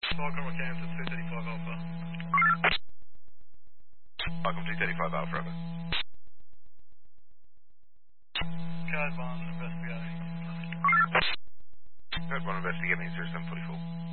Welcome to Kansas 235 Alpha. Welcome to 235 Alpha. Code 1 investigating. Code 1 investigating 0744.